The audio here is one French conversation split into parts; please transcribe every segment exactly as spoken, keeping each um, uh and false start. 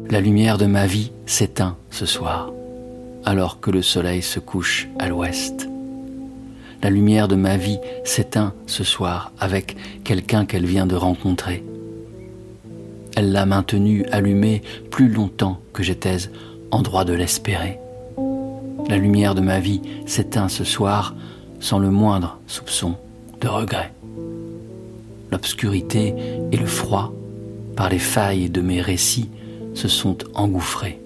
La lumière de ma vie s'éteint ce soir, alors que le soleil se couche à l'ouest. La lumière de ma vie s'éteint ce soir avec quelqu'un qu'elle vient de rencontrer. Elle l'a maintenue allumée plus longtemps que j'étais en droit de l'espérer. La lumière de ma vie s'éteint ce soir sans le moindre soupçon de regret. L'obscurité et le froid, par les failles de mes récits, se sont engouffrés.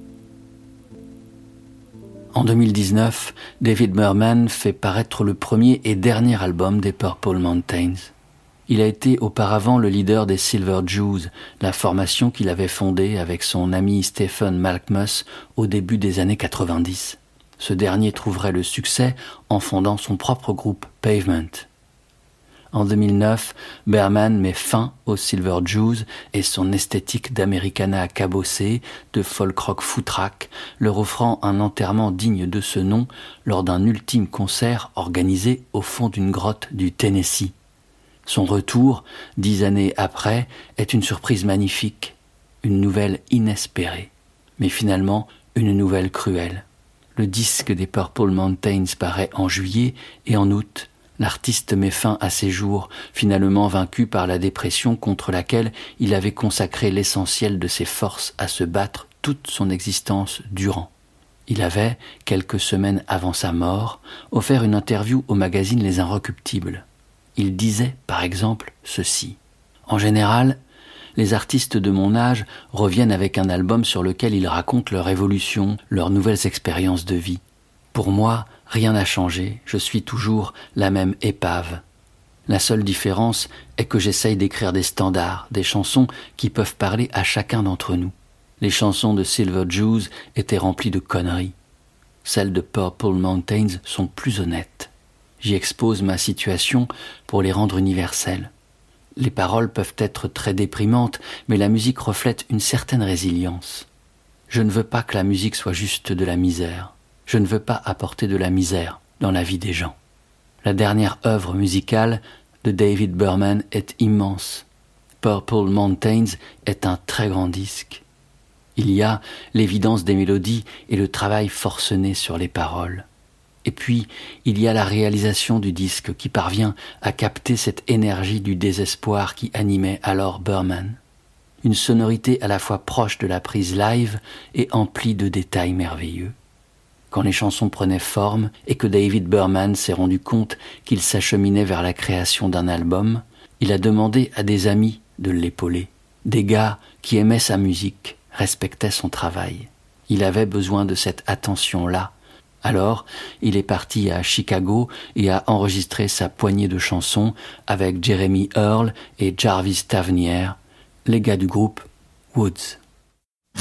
En deux mille dix-neuf, David Berman fait paraître le premier et dernier album des Purple Mountains. Il a été auparavant le leader des Silver Jews, la formation qu'il avait fondée avec son ami Stephen Malkmus au début des années quatre-vingt-dix. Ce dernier trouverait le succès en fondant son propre groupe Pavement. En deux mille neuf, Berman met fin aux Silver Jews et son esthétique d'Americana cabossée, de folk rock foutraque, leur offrant un enterrement digne de ce nom lors d'un ultime concert organisé au fond d'une grotte du Tennessee. Son retour, dix années après, est une surprise magnifique, une nouvelle inespérée, mais finalement une nouvelle cruelle. Le disque des Purple Mountains paraît en juillet et en août, l'artiste met fin à ses jours, finalement vaincu par la dépression contre laquelle il avait consacré l'essentiel de ses forces à se battre toute son existence durant. Il avait, quelques semaines avant sa mort, offert une interview au magazine Les Inrecuptibles. Il disait, par exemple, ceci. « En général, les artistes de mon âge reviennent avec un album sur lequel ils racontent leur évolution, leurs nouvelles expériences de vie. Pour moi, rien n'a changé, je suis toujours la même épave. La seule différence est que j'essaye d'écrire des standards, des chansons qui peuvent parler à chacun d'entre nous. Les chansons de Silver Jews étaient remplies de conneries. Celles de Purple Mountains sont plus honnêtes. J'y expose ma situation pour les rendre universelles. Les paroles peuvent être très déprimantes, mais la musique reflète une certaine résilience. Je ne veux pas que la musique soit juste de la misère. Je ne veux pas apporter de la misère dans la vie des gens. » La dernière œuvre musicale de David Berman est immense. Purple Mountains est un très grand disque. Il y a l'évidence des mélodies et le travail forcené sur les paroles. Et puis, il y a la réalisation du disque qui parvient à capter cette énergie du désespoir qui animait alors Berman. Une sonorité à la fois proche de la prise live et emplie de détails merveilleux. Quand les chansons prenaient forme et que David Berman s'est rendu compte qu'il s'acheminait vers la création d'un album, il a demandé à des amis de l'épauler. Des gars qui aimaient sa musique, respectaient son travail. Il avait besoin de cette attention-là. Alors, il est parti à Chicago et a enregistré sa poignée de chansons avec Jeremy Earl et Jarvis Tavnier, les gars du groupe Woods.